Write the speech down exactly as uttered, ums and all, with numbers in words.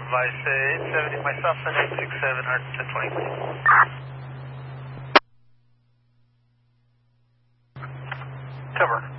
advise eight seventy, myself and eight six seven, hard ten twenty. Cover.